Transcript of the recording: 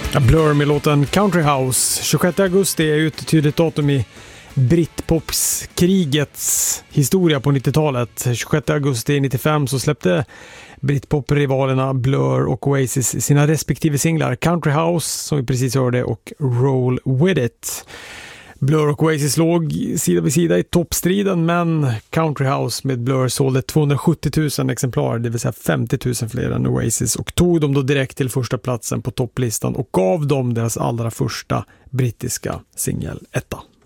Blur med låten Country House. 26 augusti är ju ett tydligt datum i Britpops-krigets historia på 90-talet. 26 augusti 95 så släppte Britpop-rivalerna Blur och Oasis sina respektive singlar Country House, som vi precis hörde, och Roll With It. Blur och Oasis låg sida vid sida i toppstriden, men Country House med Blur sålde 270 000 exemplar, det vill säga 50 000 fler än Oasis, och tog dem då direkt till första platsen på topplistan och gav dem deras allra första brittiska singel etta.